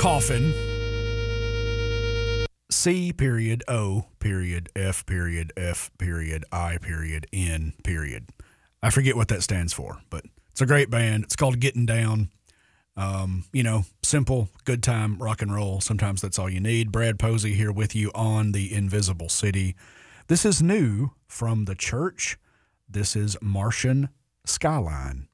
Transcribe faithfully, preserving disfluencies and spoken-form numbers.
Coffin. C period O period F period F period I period N period. I forget what that stands for, but it's a great band. It's called Getting Down. Um, you know, simple, good time, rock and roll. Sometimes that's all you need. Brad Posey here with you on The Invisible City. This is new from The Church. This is Martian Skyline.